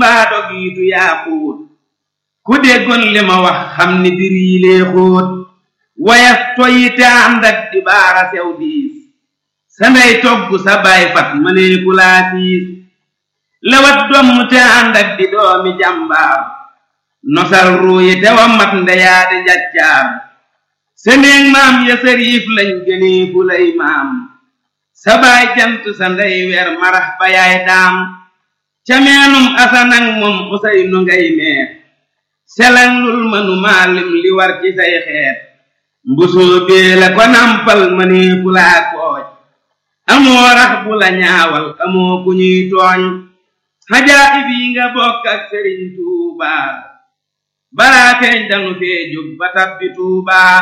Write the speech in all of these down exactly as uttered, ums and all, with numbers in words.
mbaa dogiitu yaa xuut ku déggoon li ma wax xam ni bir yi lee xóot wayaf toyi te ànd ak di baara sew diis sa ndey togg sa baay fat mënee ku laa siis lewat domm te ànd ak di doomi jàmbaar nosal ruuyi te wa mat ndeyaa di njaccaar sa néeg maam ya sariif lañ gënee fu lay maam sa baay jant sa ndey weer marax ba yaay daam ca meenum asanang moom usay nu ngay meer selan lul mënu maalim li war ci say xeet mbusoo bee la ko nampal mënee fu laa kooj amoo rax bu la ñaawal amoo ku ñuy tooñ xajaayib yi nga bokk ak Sëriñ Tuubaa balaa feeñ danu fee jóg ba tabbi Tuubaa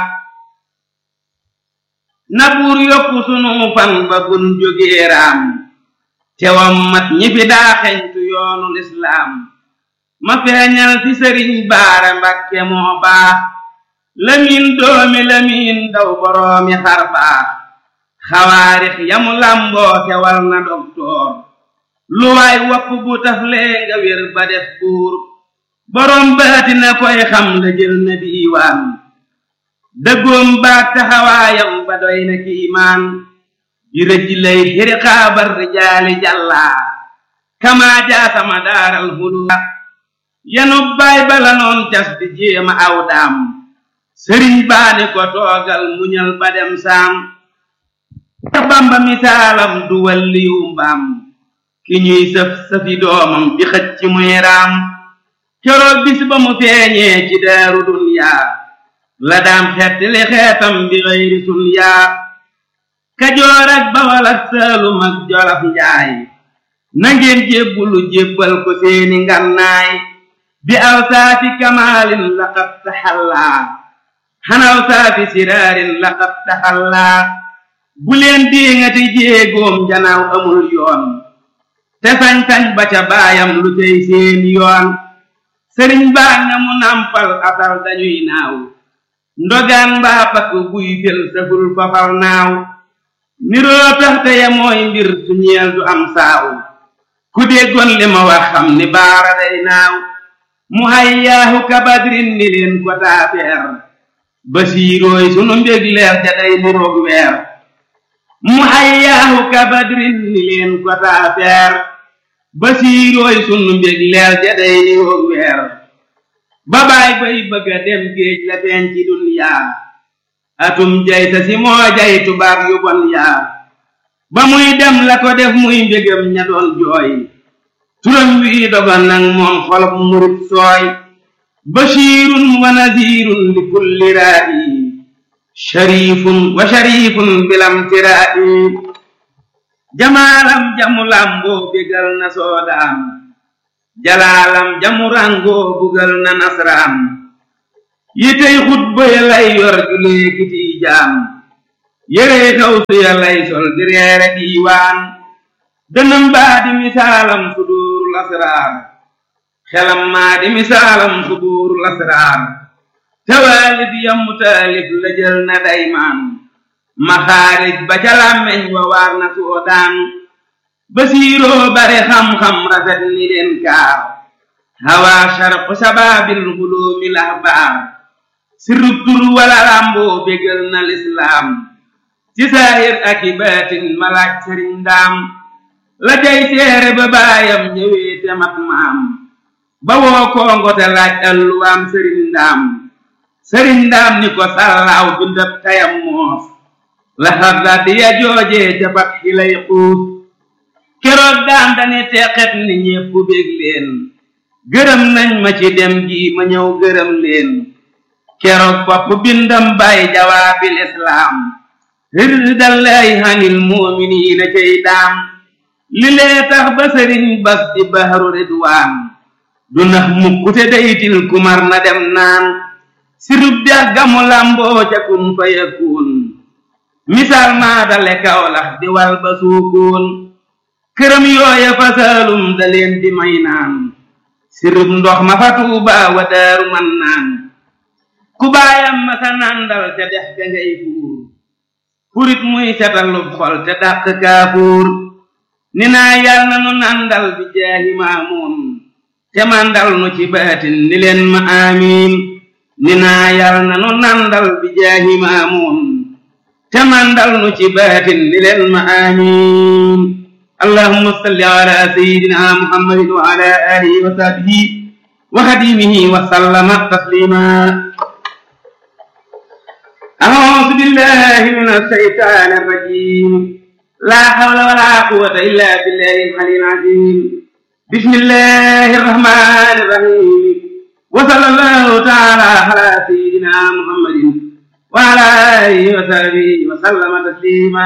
na buur yokku sunu fan ba bun jógee raam tewam mat ñi fi daa xeñtu yoonu lislaam ma feeñal fi Sëriñ Baara Mbakke moo baax lamiin doomi lamiin daw boroomi xar baax xawaarix yamu làmboo sewal na doktoor lu waay wopp bu taflee nga wér ba def buur boroom baati na koy xam la jël na diiwaan dëggoom baat taxawaayam ba doy na kiimaan di rëj lay xiriqaabar rijaali jàllaa kamaa jaasama daaral huluwa yanub baay bala noon cas di jéema aw daam sëriñ baani ko toogal muñal ba dem saam Bamba misaalam du walliyu mbaam ki ñuy sëf sëfi doomam di xëcc ci muy raam keroog bis ba mu feeñee ci daaru dunyaa la daam xeet li xeetam bi xëyri sunyaa Kajoor ak Bawal ak Saalum ak Jolof Njaay nangeen jébbulu jébbal ko seeni ngannaay bi aw saafi kamaalin laqad taxallaa xanaw saafi siraarin laqad taxallaa bu leen déngati jéegoom janaaw amul yoon te sañ-sañ ba ca baayam lu tey seen yoon sëriñ baa nga mu nampal asal dañuy naaw ndogaan mbaa pakk buy fel saful fafal naaw niroo tax te ya mooy mbir su ñeel du am saaw ku déggoon li ma wax xam ni baara day naaw mu hayyaahu kabadrin ni leen ko taafeer basiirooy sunu mbég leer ja day niroog weer mu hayyaahu kabadrin ni leen ko taafeer basiirooy sunu mbég leer ja day niroog weer babaay bay bëgga dem géej la feeñ ci dunyaa atum jay sa si moo jay tubaab yu bon yaa ba muy dem la ko def muy mbégam ña doon jooy turam wii dogon nag moom xolob murit sooy bashirun wa nazirun li kulli raa'i sharifun wa sharifun bilam tiraa'i jamaalam jamu lamboo bégal na soodaan jalaalam jamu rangoo bugal na nasraan yitey xutba ya lay yor julee kiti jaam yérey xawsu ya lay sol di reere diiwaan dënam baa di misaalam suduurul asraar xelam maa di misaalam suduurul asraar tawaalif yammu taalif la jël na daymaan maxaarij ba ca làmmeñ wa waar na soodaan basiiroo bare xam-xam rafet ni leen kaar hawaa sharqu sabaabil huloomi lahbaar sirrub tur wala lamboo bégal na lislaam ci saahir ak i baatin malaaj sëriñ ndaam la jay seere ba baayam ñëwee te mat maam ba woo kongo te laaj alluwaam sëriñ ndaam sëriñ ndaam ni ko sàllaaw bindab tayam moos la xardat ya joojee ca fat xilay xuus keroog daan dani teqet ni ñépp bég leen gërëm nañ ma ci dem gi ma ñëw gërëm leen keroog bopp bindam bay jawaabil islaam rirdallaahi hanil mu'miniina cay daam li lee tax ba sëriñ bas di bahru ridwaan du nax mukkute daytil kumar na dem naan sirub dex gamu lamboo ca kun fa yakun misaal maa dale Kawlax di wal ba suukoon këram yooya fa Saalum da leen di may naan sirub ndox ma fa Tuubaa wa Daaru Mannaan ku baayam ma sa nandal ca dex ga ngay fuur furit muy setalub xol te dàq kaafuur ni naa yal na nu nandal bi jaahi Maamuun te mandal nu ci baatin ni leen ma amiin ni naa yal na nu nandal bi jaahi maamuun te mandal nu ci baatin ni leen ma amiin allahumma salli ala sayyidina muhammadin wa ala alihi wa sahbihi wa xadimihi wa sallama taslima a'uuzu billahi minash shaytaanir rajiim laa hawla wa laa quwwata illaa billahil aliyyil aziim bismillahir rahmaanir rahiim wa sallallahu ta'ala ala sayyidina muhammadin wa ala alihi wa sahbihi wa sallama taslima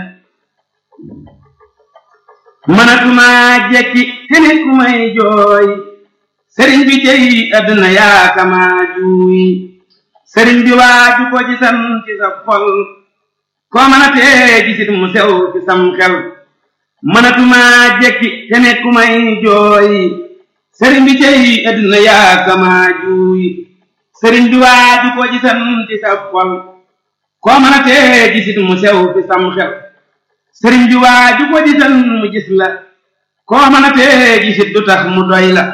manatuma jekki te nit ku may jooy sëriñ bi tey àdduna yaa kama juuy sëriñ bi waaju ko gisan ci sa xol koo mën a tee gisit mu sew ci sam xel mënatuma jekki te ne ku may jooy sëriñ bi tey àdduna yaa kama juuy sëriñ bi waaju ko gisan ci sa xol koo mën a tee gisit mu sew ci sam xel sëriñ bi waaju ko gisan mu gis la koo mën a tee gisit du tax mu doy la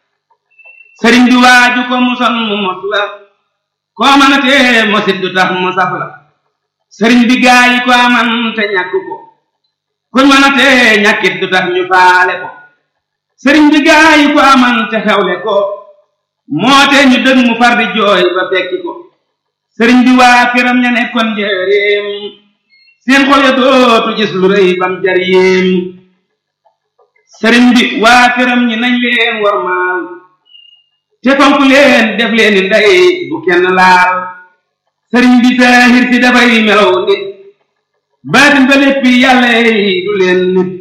sëriñ bi waaju ko muson mu mos la koo mën a tee mosit du tax mu saf la sëriñ bi gaa yi ko aman te ñàkk ko kuñ mën a tee ñàkkit du tax ñu faale ko sëriñ bi gaa yi ko aman te xewle ko moo te ñu dëg mu far di jooy ba fekki ko sëriñ bi waa këram ña nekkoon njëreem seen xol ya dootu gis lu rëy bam jar yéem sëriñ bi waa këram ñi nañ leen warmaal te fonk leen def leen ni ndey bu kenn laal sëriñ bi saahir si dafay melaw nit baatin ba léppi yàlla yi du leen nit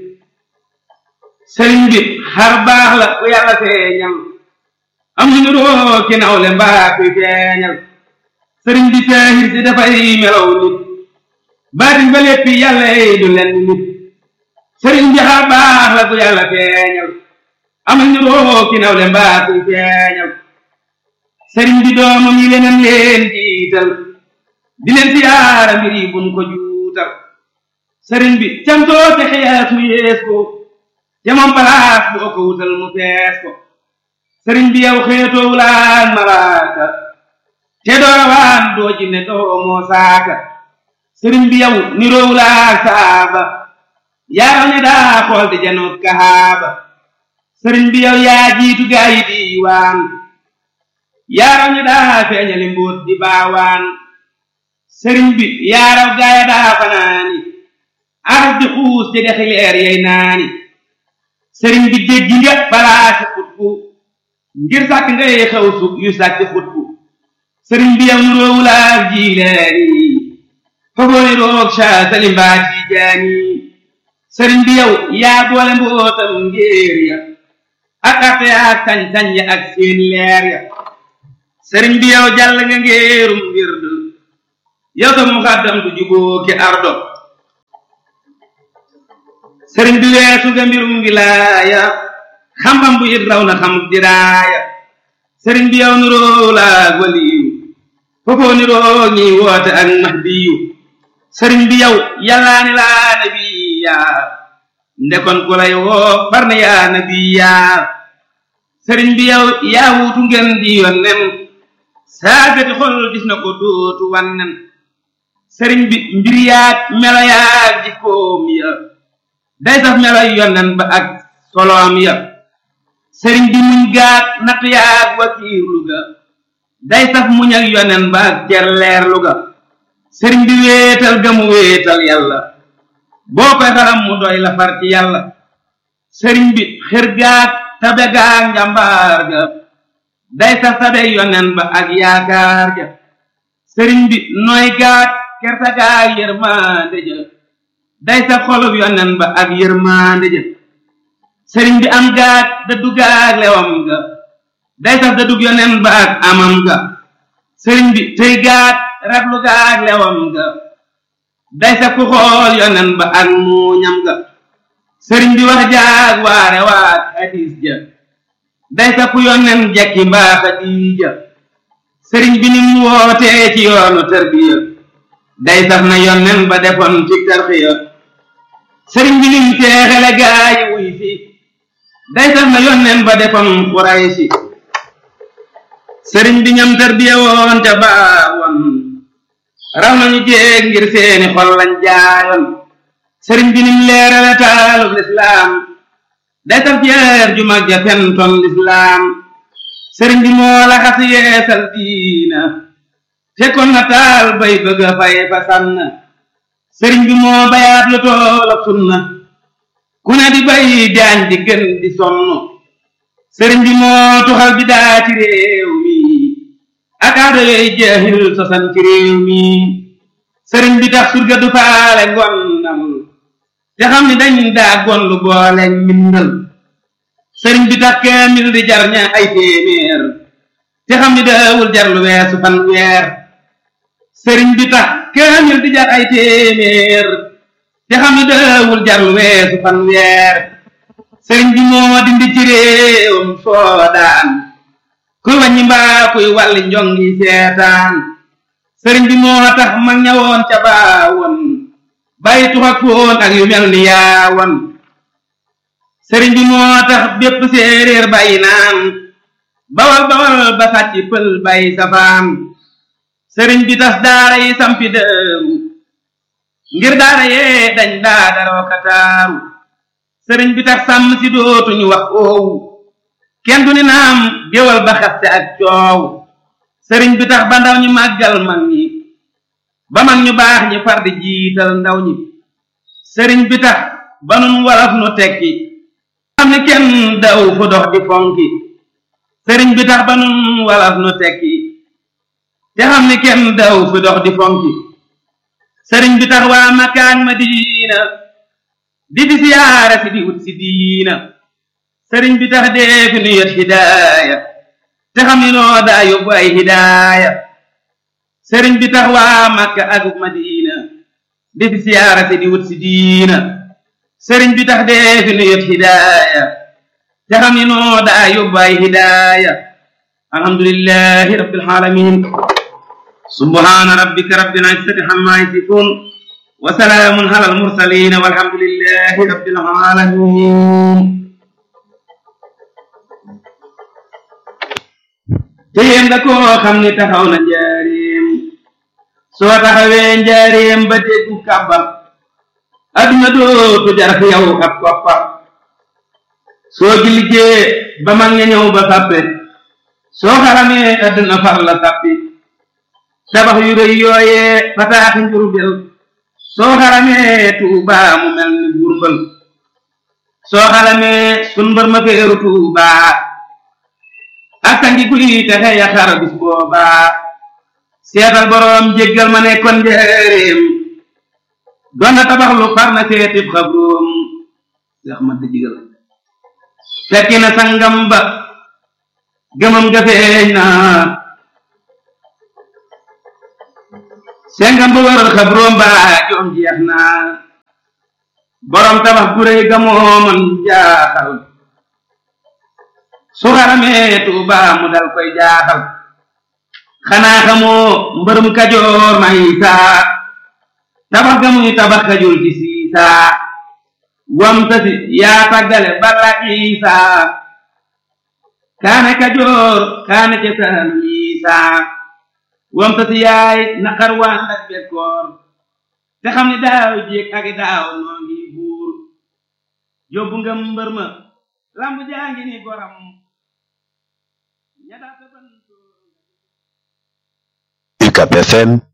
sëriñ bi xar baax la ku yàlla feeñal am ñu nuroo ki nawle mbaa kuy feeñal sëriñ bi saahir si dafay melaw nit baatin ba léppi yàlla yi du leen nit sëriñ bi xar baax la ku yàlla feeñal am ñu roo ki nawle mbaa kuy feeñal sëriñ bi doomam yi leneen leen jiital di leen siyaara mbir yi buñ ko juutal sëriñ bi cantoo te xiyaas mu yees ko te moom palaas boo ko wutal mu fees ko sëriñ bi yow xeetoo wulaan malaaka te doowaan doo jinne doo moo saaka sëriñ bi yow niroo wulaan saaba yaaraw ne daa xool di janoot kahaaba sëriñ bi yow yaa jiitu gaa yi diiwaan yaaraw ñu daa feeñali mbóot di baawaan sëriñ bi yaaraw gaa ya daa fanaani aras di xuus ci dexi leer yey naani sëriñ bi jéggi nga balaasi xutbu ngir sàkk ngay xew sug yu sàkk xutbu sëriñ bi yow nuroowulaak jiileeni fogooni roog saa salimbaat yi jaani sëriñ bi yow yaa boole mbootam ngéer ya ak arte ak sañ-sañ ya ak seen leer ya sëriñ bi yow jàll nga ngéerum wird yow sa muxaddam du juboo ki ardo sëriñ bi weesu nga mbirum wilaaya xam-xam bu it raw na xam diraaya sëriñ bi yow nuroo laag waliyu foofoo niroo ñiy woote ak mahdiyu sëriñ bi yow yàllaa ni laa nabiya ndekon ku lay woo far na yaa nabiya sëriñ bi yow yaa wuutu ngeen di yonnen saagati xol gis na ko dootu wannen sëriñ bi mbir yaag melo yaag jikkoom ya day saf melo yonnen ba ak soloom ya sëriñ bi muñ gaat natt yaag wakiirlu ga day saf muñ ak yonnen ba ak jerleerlu ga sëriñ bi wéetal ga mu wéetal yàlla boo koy xaram mu doy la far ci yàlla sëriñ bi xër gaag tabe gaag njàmbaar ga day saf tabe yonnen ba ak yaakaar ja sëriñ bi nooy gaag kerta gaag yërmande ja day saf xolub yonnen ba ak yërmande ja sëriñ bi am gaag dëddu gaag lewam ga day saf dëddug yonnen ba ak amam ga sëriñ bi tey gaag raglu gaag lewam ga day saf ku xool yonnen ba ak muuñam ga sëriñ bi wax jaag waare waag hadis ja day saf ku yonnen jekki mbaa xadiija sëriñ bi ni mu wootee ci yoonu tarbiya day saf na yonnen ba defoon ci tarxiya sëriñ bi nim teexale gaayi wuy fi day tax na yónneen ba defam Quraysi sëriñ bi ñam tarbiya woon ca baawoon raw nañu jéeg ngir seeni xol lañ jaayoon sëriñ bi nim leerale taalub lislaam day tax jeer ju mag ja fentoon lislaam sëriñ bi moo la xas yeesal diina fekkoon na taal bay bëgg a fay fa sànn sëriñ bi moo bayaat lu tool ak sunna ku ne di bay jaañ di gën di sonn sëriñ bi moo tuxal bi daa ci réew mi ak aada yooyu jeexil sosan ci réew mi sëriñ bi tax surga du faale ngonnal te xam ni dañ daa gonlu boole mbindal sëriñ bi tax kaamil di jar ña ay téeméer te xam ni daawul jar lu weesu fan weer sëriñ bi tax kaamil di jar ay téeméer te xam ni daawul jar lu weesu fan weer sëriñ bi moo dindi ci réewam soodaan kuy wàññi mbaa kuy wàlli njongi seetaan sëriñ bi moo tax mag ñawoon ca baawoon bàyyi tux ak foon ak yu mel ni yaawoon sëriñ bi moo tax bépp séeréer bàyyi naan bawal bawal ba sàcc pël bàyyi safaan sëriñ bi tas daara yi sampi dëru ngir daara yee dañ daa daroo kataaru sëriñ bi tax sàmm si dootuñu wax oowu kenn du ni naam géwal ba xaste ak coow sëriñ bi tax ba ndaw ñi màggal mag ñi ba mag ñu baax ñi far di jiital ndaw ñi sëriñ bi tax ba nun walaf nu tekki xam ne kenn daw fu dox di fonki sëriñ bi tax ba nun walaf nu tekki te xam ne kenn daw fu dox di fonki sëriñ bi tax waa Makka ak Madina di di siyaare si di wut si diina sëriñ bi tax dee fi nu yot hidaaya te xam ni noo daa yóbbu ay hidaaya sëriñ bi tax waa Makka ak Madina di fi siyaare si di wut si diina sëriñ bi tax dee fi nu yot hidaaya te xam ni noo daa yóbbu ay hidaaya alhamdulillahi rabbil alamin subhana rabbika rabbil izzati amma yasifun wa salaamun alal mursaliin walhamdulillahi rabbil alamin te yéen da koo xam ni taxaw na njaareem soo taxawee njaareem ba déggu kàbbar adduna dootu jar fi yow ab koppar soo ji liggéey ba mag ña ñëw ba sàppe soo xaramee adduna far la sàppi tabax yu rëy yooyee fataaxi Njurbel soo xaramee Tuubaa mu mel ni Burbal soo xaramee sun mbër ma feeru Tuubaa ak tangi guy texe yaxar bis boobaa seetal boroom jéggal ma nekkoon njëreem doon na tabax lu far na seetib xabroom yax ma dëjigal fekki na sangam ba gëmam ga feeñ na sengam ba wër xabroom ba joom jeex na boroom tabax gu réy ga mooman jaaxal su xaramee Tuubaa mu dal koy jaaxal xanaa xamoo mbërum Kajoor may saa tabax ga muy tabax kajul ci siisaa wam tasi yaa tàggale balla isaa kaane Kajoor kaane ca saan isaa wam tasi yaay naqar waan ak bekkoor te xam ni daaw jéeg ak daaw noo ngi buur yóbbu nga mbër ma lamb jaa ngi ni goram U C A B F M